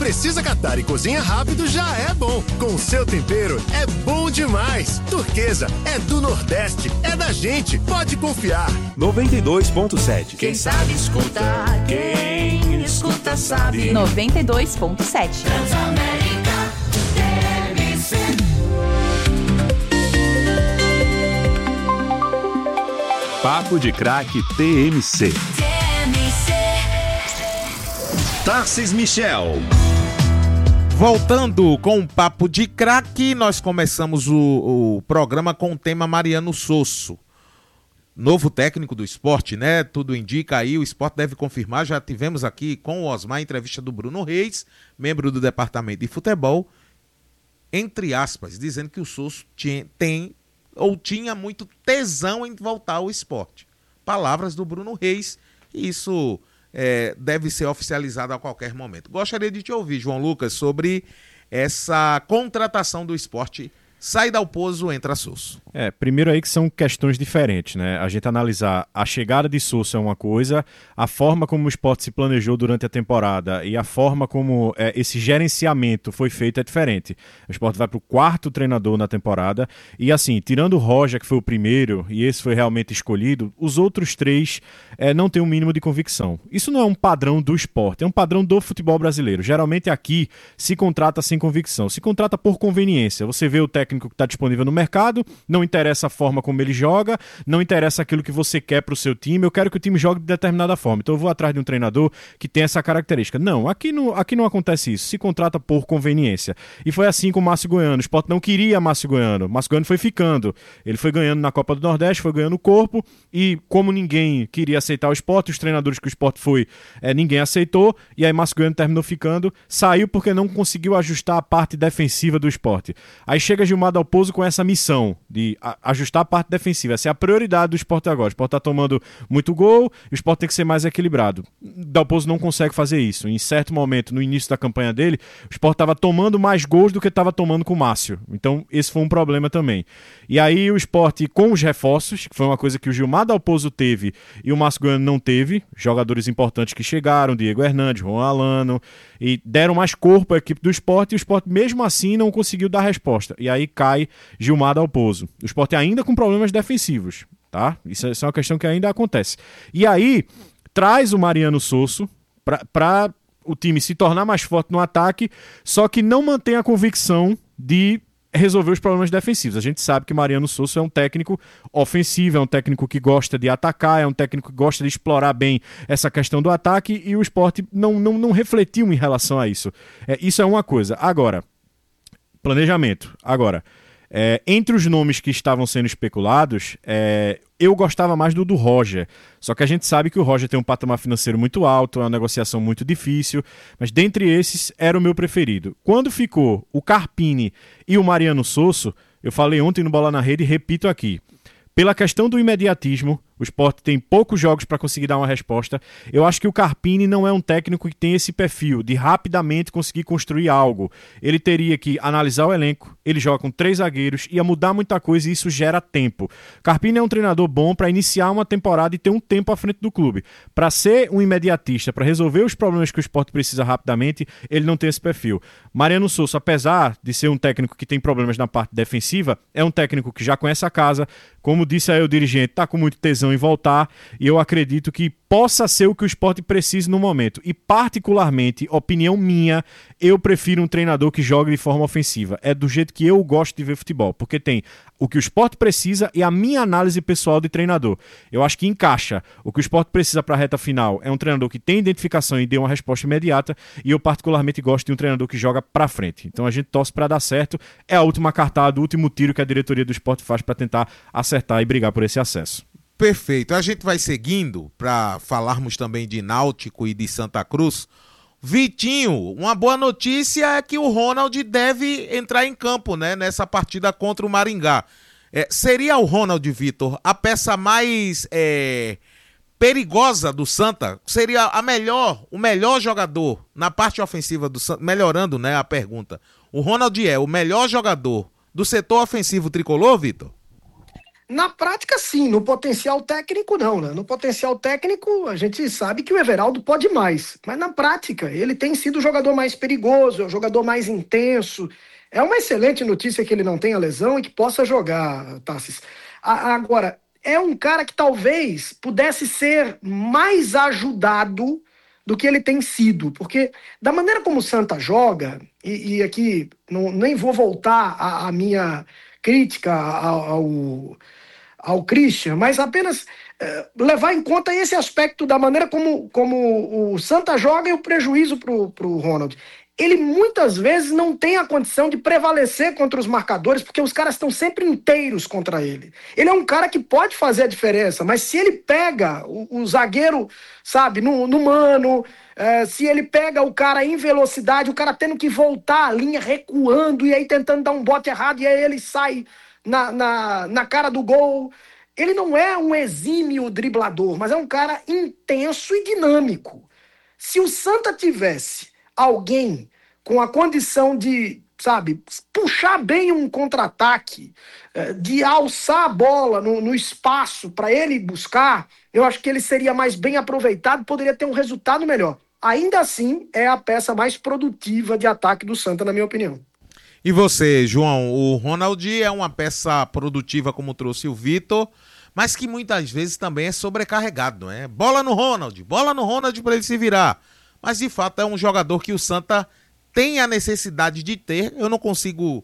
precisa catar e cozinha rápido já é bom. Com o seu tempero é bom demais. Turquesa é do Nordeste, é da gente, pode confiar. 92.7. Quem sabe escutar, quem escuta sabe. 92.7. Transamérica TMC. Papo de Craque TMC. Tarcísio Michel. Voltando com o Papo de Craque, nós começamos o programa com o tema Mariano Sosso. Novo técnico do Sport, né? Tudo indica aí, o Sport deve confirmar. Já tivemos aqui com o Osmar a entrevista do Bruno Reis, membro do departamento de futebol, entre aspas, dizendo que o Sosso tinha muito tesão em voltar ao Sport. Palavras do Bruno Reis, e isso deve ser oficializado a qualquer momento. Gostaria de te ouvir, João Lucas, sobre essa contratação do Sport. Sai Dalpozo, entra Sosso. Primeiro aí que são questões diferentes, né? A gente analisar a chegada de Sosso é uma coisa, a forma como o Sport se planejou durante a temporada e a forma como esse gerenciamento foi feito é diferente. O Sport vai para o 4º treinador na temporada e assim, tirando o Roger, que foi o primeiro, e esse foi realmente escolhido, os outros 3 não têm um mínimo de convicção. Isso não é um padrão do Sport, é um padrão do futebol brasileiro. Geralmente aqui se contrata sem convicção, se contrata por conveniência. Você vê o técnico que está disponível no mercado, não interessa a forma como ele joga, não interessa aquilo que você quer para o seu time, eu quero que o time jogue de determinada forma, então eu vou atrás de um treinador que tem essa característica. Não, aqui não acontece isso, se contrata por conveniência. E foi assim com o Márcio Goiano. O Sport não queria Márcio Goiano foi ficando, ele foi ganhando na Copa do Nordeste, foi ganhando corpo, e como ninguém queria aceitar o Sport, os treinadores que o Sport foi, ninguém aceitou, e aí Márcio Goiano terminou ficando, saiu porque não conseguiu ajustar a parte defensiva do Sport. Aí chega Gilmar Dalpozo com essa missão de ajustar a parte defensiva. Essa é a prioridade do Sport agora. O Sport está tomando muito gol, o Sport tem que ser mais equilibrado. Dalpozo não consegue fazer isso. Em certo momento, no início da campanha dele, o Sport estava tomando mais gols do que estava tomando com o Márcio. Então, esse foi um problema também. E aí, o Sport, com os reforços, que foi uma coisa que o Gilmar Dalpozo teve e o Márcio Goiano não teve, jogadores importantes que chegaram, Diego Hernandes, Juan Alano, e deram mais corpo à equipe do Sport, e o Sport, mesmo assim, não conseguiu dar resposta. E aí cai Gilmar Dalpozo. O Sport ainda com problemas defensivos, tá? Isso é uma questão que ainda acontece. E aí, traz o Mariano Sosso para o time se tornar mais forte no ataque, só que não mantém a convicção de resolver os problemas defensivos. A gente sabe que Mariano Sosso é um técnico ofensivo, é um técnico que gosta de atacar, é um técnico que gosta de explorar bem essa questão do ataque, e o Sport não refletiu em relação a isso. Isso é uma coisa. Agora, planejamento. Agora, entre os nomes que estavam sendo especulados, eu gostava mais do Roger. Só que a gente sabe que o Roger tem um patamar financeiro muito alto, é uma negociação muito difícil, mas dentre esses era o meu preferido. Quando ficou o Carpini e o Mariano Sosso, eu falei ontem no Bola na Rede e repito aqui. Pela questão do imediatismo, o Sport tem poucos jogos para conseguir dar uma resposta. Eu acho que o Carpini não é um técnico que tem esse perfil de rapidamente conseguir construir algo. Ele teria que analisar o elenco, ele joga com 3 zagueiros, ia mudar muita coisa e isso gera tempo. Carpini é um treinador bom para iniciar uma temporada e ter um tempo à frente do clube. Para ser um imediatista, para resolver os problemas que o Sport precisa rapidamente, ele não tem esse perfil. Mariano Sosso, apesar de ser um técnico que tem problemas na parte defensiva, é um técnico que já conhece a casa, como disse aí o dirigente, está com muito tesão em voltar, e eu acredito que possa ser o que o Sport precisa no momento. E particularmente, opinião minha, eu prefiro um treinador que jogue de forma ofensiva. É do jeito que eu gosto de ver futebol, porque tem o que o Sport precisa e a minha análise pessoal de treinador. Eu acho que encaixa. O que o Sport precisa para a reta final é um treinador que tem identificação e dê uma resposta imediata, e eu particularmente gosto de um treinador que joga para frente. Então a gente torce para dar certo. É a última cartada, o último tiro que a diretoria do Sport faz para tentar acertar e brigar por esse acesso. Perfeito. A gente vai seguindo para falarmos também de Náutico e de Santa Cruz. Vitinho, uma boa notícia é que o Ronald deve entrar em campo, né, nessa partida contra o Maringá. Seria o Ronald, Vitor, a peça mais perigosa do Santa? Seria o melhor jogador na parte ofensiva do Santa? Melhorando, né, a pergunta. O Ronald é o melhor jogador do setor ofensivo tricolor, Vitor? Na prática, sim. No potencial técnico, não, né? No potencial técnico, a gente sabe que o Everaldo pode mais. Mas na prática, ele tem sido o jogador mais perigoso, o jogador mais intenso. É uma excelente notícia que ele não tenha lesão e que possa jogar, Tassis. Agora, é um cara que talvez pudesse ser mais ajudado do que ele tem sido. Porque da maneira como o Santa joga, e aqui nem vou voltar à minha crítica ao Christian, mas apenas levar em conta esse aspecto da maneira como o Santa joga e o prejuízo pro Ronald. Ele muitas vezes não tem a condição de prevalecer contra os marcadores, porque os caras estão sempre inteiros contra ele. Ele é um cara que pode fazer a diferença, mas se ele pega o zagueiro, sabe, no mano, se ele pega o cara em velocidade, o cara tendo que voltar a linha, recuando, e aí tentando dar um bote errado, e aí ele sai na cara do gol. Ele não é um exímio driblador, mas é um cara intenso e dinâmico. Se o Santa tivesse alguém com a condição de, sabe, puxar bem um contra-ataque, de alçar a bola no espaço para ele buscar, eu acho que ele seria mais bem aproveitado, poderia ter um resultado melhor. Ainda assim, é a peça mais produtiva de ataque do Santa, na minha opinião. E você, João, o Ronald é uma peça produtiva, como trouxe o Vitor, mas que muitas vezes também é sobrecarregado, não é? Bola no Ronald para ele se virar. Mas, de fato, é um jogador que o Santa tem a necessidade de ter. Eu não consigo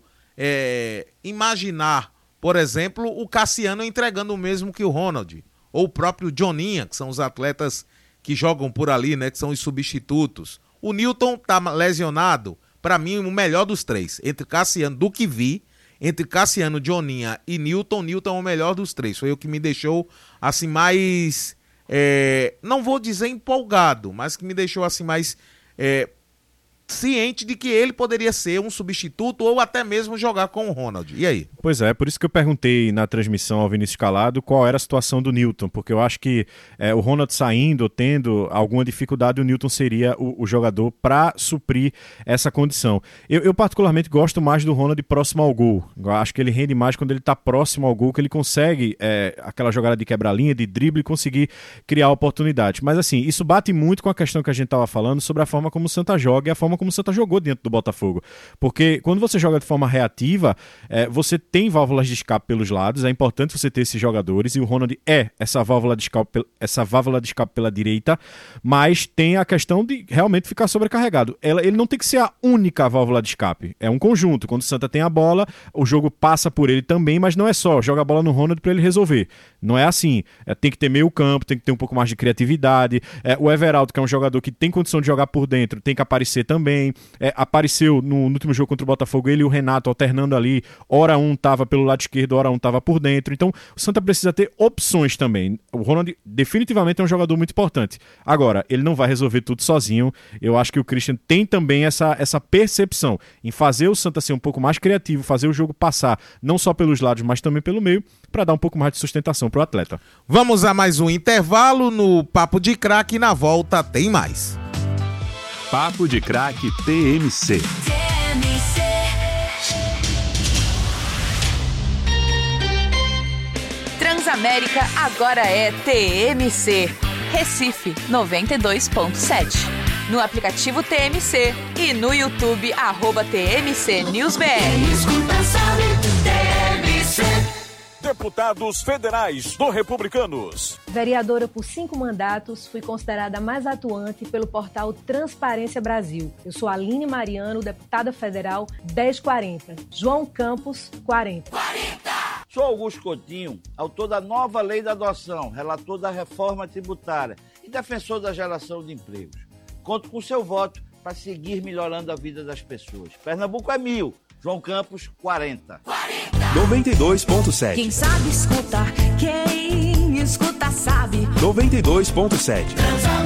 imaginar, por exemplo, o Cassiano entregando o mesmo que o Ronald. Ou o próprio Joninha, que são os atletas que jogam por ali, né? Que são os substitutos. O Newton tá lesionado. Para mim, o melhor dos três. Entre Cassiano, do que vi, entre Cassiano, Joninha e Newton é o melhor dos três. Foi o que me deixou, assim, mais... não vou dizer empolgado, mas que me deixou assim mais ciente de que ele poderia ser um substituto ou até mesmo jogar com o Ronald. E aí? Pois é, por isso que eu perguntei na transmissão ao Vinícius Calado qual era a situação do Newton, porque eu acho que o Ronald saindo ou tendo alguma dificuldade, o Newton seria o jogador para suprir essa condição. Eu particularmente gosto mais do Ronald próximo ao gol. Eu acho que ele rende mais quando ele está próximo ao gol, que ele consegue aquela jogada de quebra-linha, de drible e conseguir criar oportunidades. Mas assim, isso bate muito com a questão que a gente estava falando sobre a forma como o Santa joga e a forma como o Santa jogou dentro do Botafogo. Porque quando você joga de forma reativa, você tem válvulas de escape pelos lados, é importante você ter esses jogadores, e o Ronald é essa válvula de escape pela direita, mas tem a questão de realmente ficar sobrecarregado. Ele não tem que ser a única válvula de escape, é um conjunto. Quando o Santa tem a bola, o jogo passa por ele também, mas não é só joga a bola no Ronald para ele resolver. Não é assim. Tem que ter meio campo, tem que ter um pouco mais de criatividade. O Everaldo, que é um jogador que tem condição de jogar por dentro, tem que aparecer também. Apareceu no último jogo contra o Botafogo, ele e o Renato alternando ali, ora um tava pelo lado esquerdo, ora um tava por dentro. Então o Santa precisa ter opções também. O Ronald definitivamente é um jogador muito importante. Agora, ele não vai resolver tudo sozinho. Eu acho que o Christian tem também essa percepção em fazer o Santa ser um pouco mais criativo, fazer o jogo passar não só pelos lados, mas também pelo meio, para dar um pouco mais de sustentação pro atleta. Vamos a mais um intervalo no Papo de Craque, e na volta tem mais. Papo de Craque TMC. Transamérica agora é TMC. Recife 92.7. No aplicativo TMC e no YouTube @TMC NewsBR. Deputados federais do Republicanos. Vereadora por 5 mandatos, fui considerada a mais atuante pelo portal Transparência Brasil. Eu sou Aline Mariano, deputada federal 1040. João Campos, 40. Sou Augusto Coutinho, autor da nova lei da adoção, relator da reforma tributária e defensor da geração de empregos. Conto com seu voto para seguir melhorando a vida das pessoas. Pernambuco é 1000, João Campos, 40. 92.7. Quem sabe escuta, quem escuta sabe. 92.7.